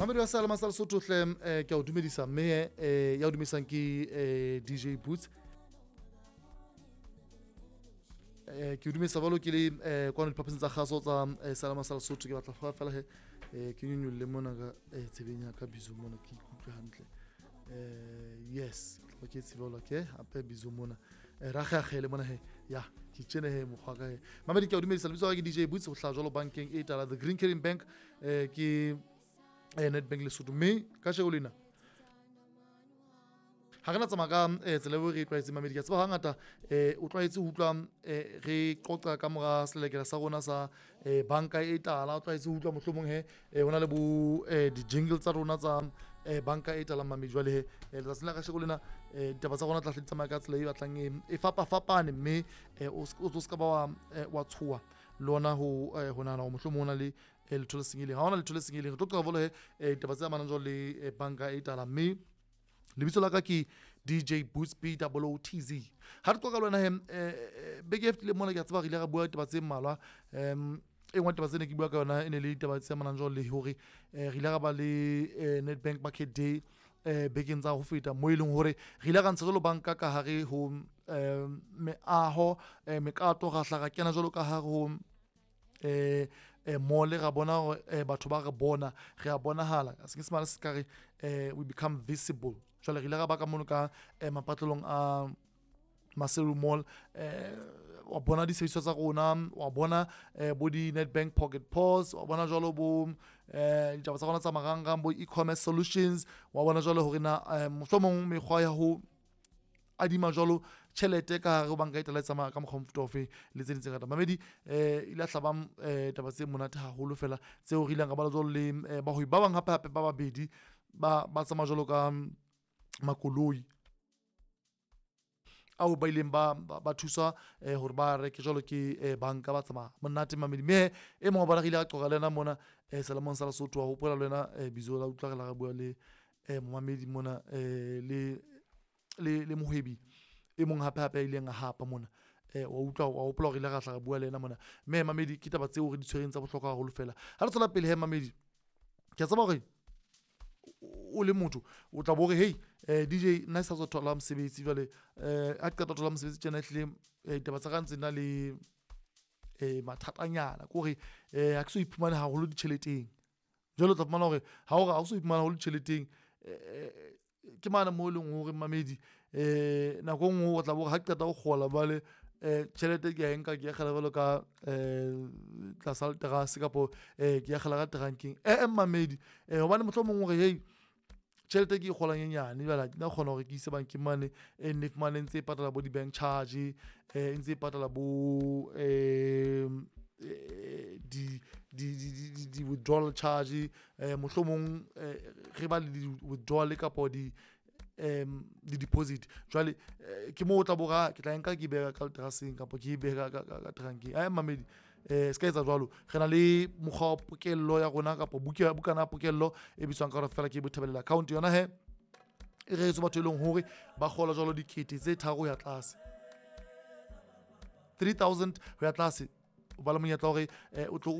Mamedi wa Salama sa Lesotho hle ke a o dumedisa mme ya o dumisang ke DJ Boots ke o dumedisa valo ke le kwa diphaposing tsa kgaso tsa Salama sa Lesotho ke batla fa fela ke nyolle mona ka tshebeng ya ka bizo mona ke ikutlwa hantle yes ke tsebela ke hape bizo mona ra khagele mona he ya ke tsene he mokgwa ka he Mamedi ke a o dumedisa lebitso ga ke DJ Boots go hla jalo bankeng e tala the Green Caribbean Bank ke Nedbank Lesotho mme ka shego lena ha rena tsama ka tsela re tlwaetse Mamedi ke tseba hangata o tlwaetse ho utlwa re qoqa ka mora selekela sa rona sa banka e tala o tlwaetse ho utlwa mohlomong he hona le bo di jingle tsa rona tsa banka e tala Mamedi jwale he la tsela ka shego lena ditaba tsa rona tla hle tsamaya ka tsela e batlang e fapane mme o ska ba wa tshuwa lona ho hona na mohlomong hona le letho le sengileng ha hona letho le sengileng re tlo qoqa vole ditaba tse amanang jwale le banka e tala mme lebitso la ka ke DJ Boots BOOTZ ha re qoqa lona he big gift le mona ke tseba re ile ga bua ditaba tse mmalwa e ngwe taba tsene ke bua ka yona ene le ditaba tse amanang jwale le hore re ile ga ba le Nedbank Market Day bekeng tsa ho feta mo ileng hore re ile ga ntsha jalo banka ka hare ho meaho mekato ga hlaga kena jalo ka hare ho mole ra bona batho ba re bona re a bonahala a se semana se ka re we become visible jwale re ile ga ba ka mono ka mapatlelong a Maseru Mall wa bona di sebediswa tsa rona wa bona bo di Nedbank Pocket Pos wa bona jwalo bo ditaba tsa rona tsa marangrang bo e-commerce solutions wa bona jwalo hore na mohlomong mekgwa ya ho adima jwalo tjhelete ka hare banka e tla tsamaya ka mokgwa ofe le tse dintse ngata Mamedi ile hlaba taba tse monate haholo fela tseo re ilang ka bala jwalo le bahoi ba bang hape ba babedi ba tsamaya jwalo ka makoloi ao ba ileng ba thusa hore ba reke jwalo ke banka ba tsamaya monate Mamedi mme e mongwe ba re ile a qoqa le yena mona Salamon sa Lesotho wa hopola le yena bizo la utlwa la ga bua le Mamedi mona le mohwebi e mong hape ile nga hapa mona wa utlwa wa hopola hore ile ga hla ga bua le yena mona mme Mamedi ke taba tseo re di tshwereng tsa bohlokwa haholo fela ha re tsela pele he Mamedi ke tsaba hore o le motho o tla bore hey DJ nna sa thola mosebetsi jwale a ka thola mosebetsi tjena ehle ditaba tsa ka ntse na le mathatanyana ko re ha ke so iphumane haholo ditjheleteng jwale o tla fumana hore ha o ga o so iphumana haholo ditjheleteng ke mana mo leng hore Mamedi nako nngwe o tla bore ha ke qeta go gola bale tjhelete ke ya enka ke ya khala velo ka tlasal terrace kapo ke ya khala ka tranking Mamedi hobane mohlomong hore hey tjhelete ke gola nyenyane bala ke na khona hore ke ise bankeng mane ne fumane ntse e patala bo di bank charge ntse e patala bo di withdrawal charge mohlomong re ba le withdrawal kapo di deposit jwale ke mo o tla boga ke tla enka ke bega ka terraseng kapo ke bega ka tranking Mamedi ska etsa jwalo re na le mokgwa wa pokello ya rona kapo bukana pokello e bitswang ka re fela ke bothebelela account yona he e re etso batho e leng hore ba gola jwalo dikete tse tharo ya tlase 3000 ho ya tlase o bala monyetla hore o tlo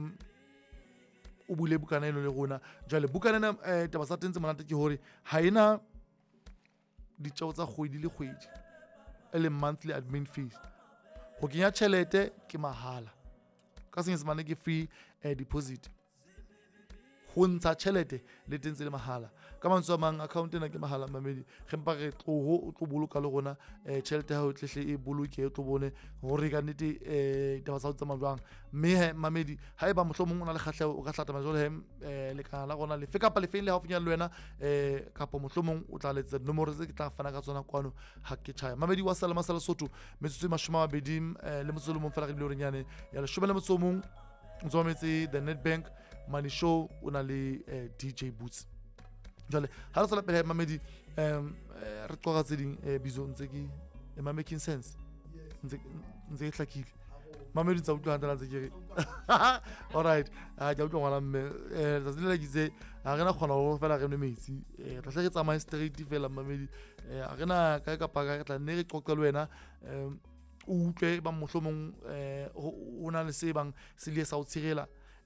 o bule bukana eno le rona jwale bukana ena taba sa teng tse monate ke hore ha ena ditjeo tsa kgwedi le kgwedi ele monthly admin fees ho kenya tjhelete ke mahala ka senyesemane ke free deposit ho ntsha tjhelete le teng tse le mahala ka mantswe a mang account ena ke mahala Mamedi re mpa re o tlo boloka le rona tjhelete ha o tlehle e boloke o tlo bone hore ka nnete taba tsa ho tsamaya jwang mme he Mamedi ha eba mohlomong o na le kgahleho o ka hlata majolo he le kana la rona le fe kapa le fe le haufinyana le wena kapa mohlomong o tla letsa nomoro tse ke tla fana ka tsona kwano ha ke tjhaya Mamedi wa Salama sa Lesotho metsotso e 20 le motso le mong fela re bile renyane ya le shobela motso mong ntsometse the Nedbank Money Show una le DJ Boots jwale ha re tsela pele Mamedi re qoqa tse ding bizo ntse ke am I making sense ntse ke hlakile Mamedi tsa utlwa hantla ntse ke re all right ha ke utlwa ngwana mme tsa tsela ke tse ha rena khona ho fela re nwe metsi re tla re tsamaya straight fela Mamedi ha rena ka paka re tla ne re qoqa le wena o utlwe ba mohlomong o na le se bang se le sa o tshirela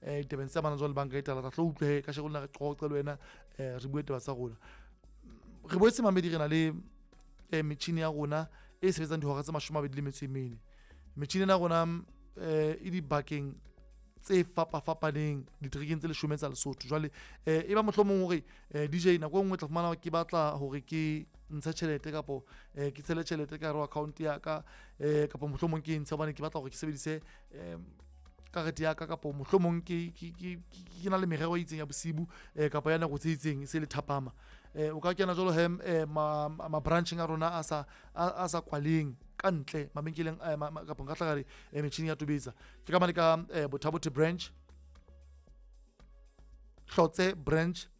tabeng tsa bana jwale banka e tala ra tlo utlwe ka shego lena re qoqe le wena re bue taba tsa rona re boetse mamedi re na le metjhini ya rona e sebetsang dihora tse 24 metjhini ena rona e dibakeng tse fapaneng diterekeng tse 10 tsa Lesotho jwale e ba mohlomong hore DJ nako nngwe tla fumana ke batla hore ke ntsha tjhelete kapo ke tshele tjhelete ka account ya ka kapo mohlomong ke ntsha bana ke batla hore ke sebedise karete ya ka kapo mohlomong ke na le merero e itseng ya bosibu kapo ya nako tse itseng se le thapama o ka kena jwalo ma branching a rona a sa kwaleng kantle mabenkeleng kapo nka tla gare metjhini ya tobetsa ke ka mane ka Bothabo branch Hlotse branch